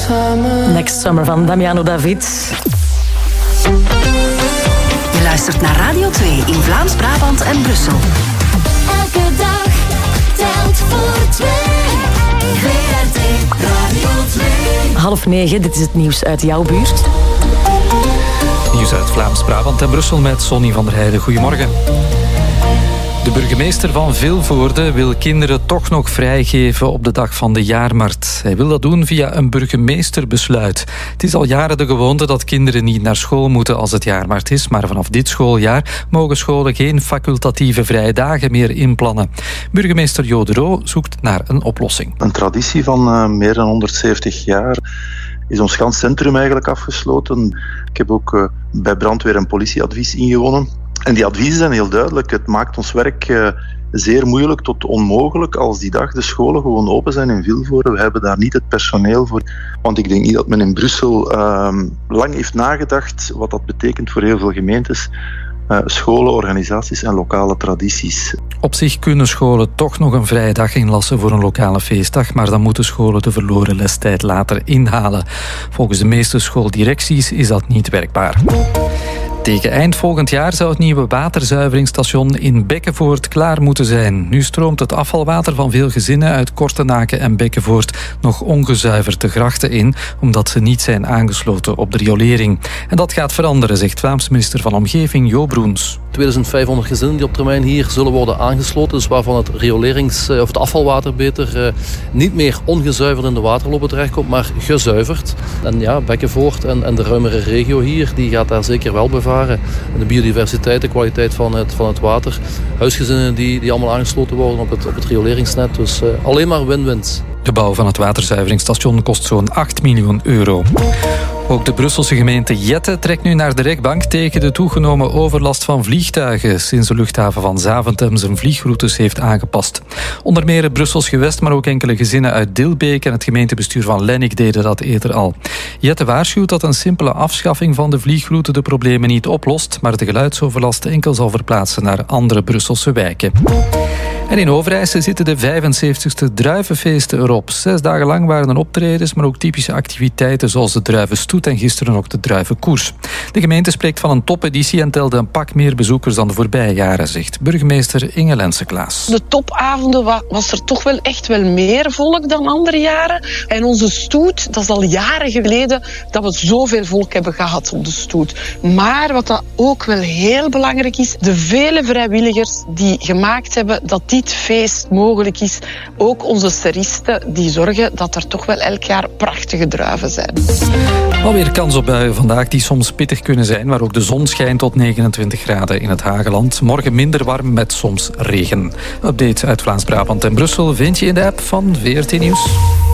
Next Summer van Damiano David. Je luistert naar Radio 2 in Vlaams-Brabant en Brussel. Elke dag telt voor 2. VRT Radio 2. 8:30, dit is het nieuws uit jouw buurt. Nieuws uit Vlaams-Brabant en Brussel met Sonny van der Heijden. Goedemorgen. De burgemeester van Vilvoorde wil kinderen toch nog vrijgeven op de dag van de jaarmarkt. Hij wil dat doen via een burgemeesterbesluit. Het is al jaren de gewoonte dat kinderen niet naar school moeten als het jaarmarkt is, maar vanaf dit schooljaar mogen scholen geen facultatieve vrije dagen meer inplannen. Burgemeester Jo de Roo zoekt naar een oplossing. Een traditie van meer dan 170 jaar is ons gans centrum eigenlijk afgesloten. Ik heb ook bij brandweer en politieadvies ingewonnen. En die adviezen zijn heel duidelijk. Het maakt ons werk zeer moeilijk tot onmogelijk als die dag de scholen gewoon open zijn in Vilvoorde. We hebben daar niet het personeel voor. Want ik denk niet dat men in Brussel lang heeft nagedacht wat dat betekent voor heel veel gemeentes. Scholen, organisaties en lokale tradities. Op zich kunnen scholen toch nog een vrije dag inlassen voor een lokale feestdag, maar dan moeten scholen de verloren lestijd later inhalen. Volgens de meeste schooldirecties is dat niet werkbaar. Tegen eind volgend jaar zou het nieuwe waterzuiveringsstation in Bekkenvoort klaar moeten zijn. Nu stroomt het afvalwater van veel gezinnen uit Kortenaken en Bekkenvoort nog ongezuiverd de grachten in, omdat ze niet zijn aangesloten op de riolering. En dat gaat veranderen, zegt Vlaams minister van Omgeving Jo Broens. 2500 gezinnen die op termijn hier zullen worden aangesloten, dus waarvan het het afvalwater beter niet meer ongezuiverd in de waterlopen terechtkomt, maar gezuiverd. En ja, Bekkenvoort en de ruimere regio hier, die gaat daar zeker wel bevaren. De biodiversiteit, de kwaliteit van het water. Huisgezinnen die allemaal aangesloten worden op het rioleringsnet. Dus alleen maar win-wins. De bouw van het waterzuiveringsstation kost zo'n 8 miljoen euro. Ook de Brusselse gemeente Jette trekt nu naar de rechtbank tegen de toegenomen overlast van vliegtuigen sinds de luchthaven van Zaventem zijn vliegroutes heeft aangepast. Onder meer het Brussels gewest, maar ook enkele gezinnen uit Dilbeek en het gemeentebestuur van Lennik deden dat eerder al. Jette waarschuwt dat een simpele afschaffing van de vliegroute de problemen niet oplost, maar de geluidsoverlast enkel zal verplaatsen naar andere Brusselse wijken. En in Overijse zitten de 75ste druivenfeesten erop. 6 dagen lang waren er optredens, maar ook typische activiteiten zoals de druivenstoet en gisteren ook de druivenkoers. De gemeente spreekt van een topeditie en telde een pak meer bezoekers dan de voorbije jaren, zegt burgemeester Inge Lense-Klaas. De topavonden was er toch wel echt wel meer volk dan andere jaren. En onze stoet, dat is al jaren geleden dat we zoveel volk hebben gehad op de stoet. Maar wat dat ook wel heel belangrijk is, de vele vrijwilligers die gemaakt hebben dat dit feest mogelijk is. Ook onze seristen die zorgen dat er toch wel elk jaar prachtige druiven zijn. Alweer kans op buien vandaag die soms pittig kunnen zijn, maar ook de zon schijnt tot 29 graden in het Hageland. Morgen minder warm met soms regen. Update uit Vlaams-Brabant en Brussel vind je in de app van VRT Nieuws.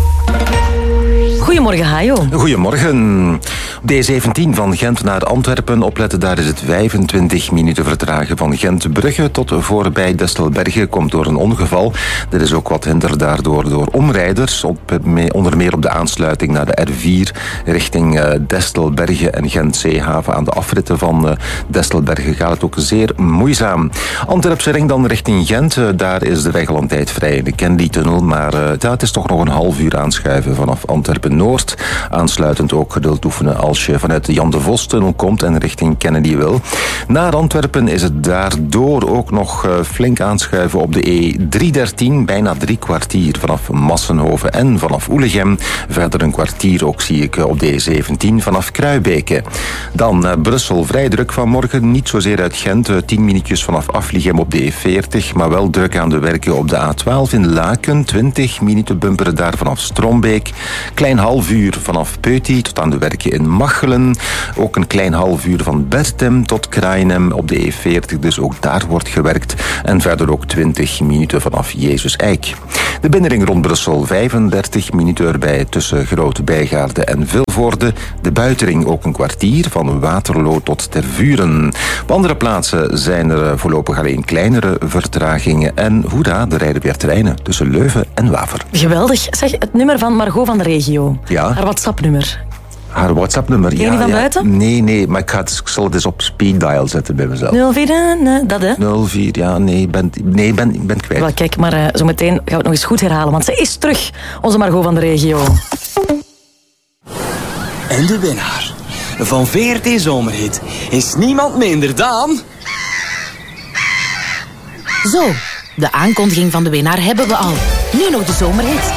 Goedemorgen, Hajo. Goedemorgen. Op de A17 van Gent naar Antwerpen opletten, daar is het 25 minuten vertragen. Van Gent-Brugge tot voorbij Destelbergen komt door een ongeval. Er is ook wat hinder daardoor door omrijders, onder meer op de aansluiting naar de R4 richting Destelbergen en Gent-Zeehaven. Aan de afritten van Destelbergen gaat het ook zeer moeizaam. Antwerpse ring dan richting Gent, daar is de weg al een tijd vrij in de Kennedy-tunnel, maar het is toch nog een half uur aanschuiven vanaf Antwerpen-Noord. Aansluitend ook geduld oefenen als je vanuit de Jan de Vos-tunnel komt en richting Kennedy wil. Naar Antwerpen is het daardoor ook nog flink aanschuiven op de E313, bijna 3 kwartier vanaf Massenhoven en vanaf Oelegem. Verder een kwartier ook zie ik op de E17 vanaf Kruibeke. Dan Brussel, vrij druk vanmorgen, niet zozeer uit Gent, 10 minuutjes vanaf Afliegem op de E40, maar wel druk aan de werken op de A12 in Laken, 20 minuten bumperen daar vanaf Strombeek. Klein half uur vanaf Peuty tot aan de werken in Machelen. Ook een klein half uur van Bertem tot Krainem op de E40, dus ook daar wordt gewerkt. En verder ook 20 minuten vanaf Jezus Eik. De binnenring rond Brussel, 35 minuten erbij tussen Grote Bijgaarde en Vilvoorde. De buitenring ook een kwartier van Waterloo tot Tervuren. Op andere plaatsen zijn er voorlopig alleen kleinere vertragingen. En hoera, er rijden weer treinen tussen Leuven en Waver. Geweldig. Zeg, het nummer van Margot van de regio. Ja. Haar WhatsApp-nummer. Haar WhatsApp-nummer, Ken je die van buiten? Nee, maar ik zal het eens op speed dial zetten bij mezelf. 04, dat hè? 04, ja, nee, ik ben kwijt. Wel, kijk, maar zometeen gaan we het nog eens goed herhalen, want ze is terug, onze Margot van de regio. En de winnaar van VRT Zomerhit is niemand minder dan... Zo, de aankondiging van de winnaar hebben we al. Nu nog de Zomerhit.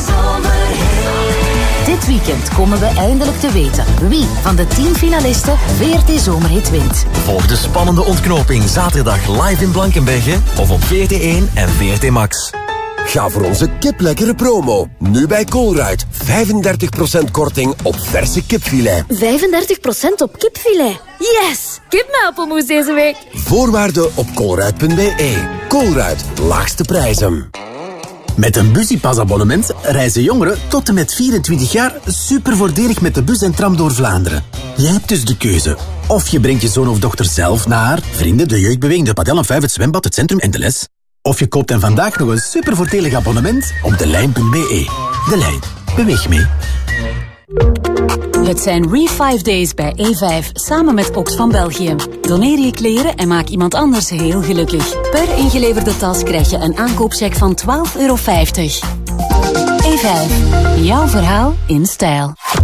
Dit weekend komen we eindelijk te weten wie van de 10 finalisten VRT Zomerhit wint. Volg de spannende ontknoping zaterdag live in Blankenberge of op VRT1 en VRT Max. Ga voor onze kiplekkere promo. Nu bij Colruyt. 35% korting op verse kipfilet. 35% op kipfilet. Yes! Kip met appelmoes deze week. Voorwaarden op colruyt.be. Colruyt. Laagste prijzen. Met een Busypass-abonnement reizen jongeren tot en met 24 jaar super voordelig met de bus en tram door Vlaanderen. Jij hebt dus de keuze. Of je brengt je zoon of dochter zelf naar vrienden, de jeugdbeweging, de padel en 5, het zwembad, het centrum en de les. Of je koopt hen vandaag nog een super voordelig abonnement op delijn.be. De Lijn. Beweeg mee. Het zijn Re5 Days bij E5, samen met Oxfam België. Doneer je kleren en maak iemand anders heel gelukkig. Per ingeleverde tas krijg je een aankoopcheck van €12,50. E5, jouw verhaal in stijl.